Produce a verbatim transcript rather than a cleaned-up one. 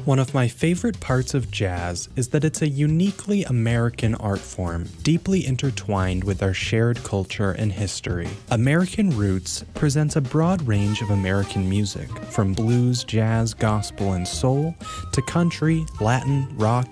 One of my favorite parts of jazz is that it's a uniquely American art form, deeply intertwined with our shared culture and history. American Roots presents a broad range of American music, from blues, jazz, gospel, and soul, to country, Latin, rock,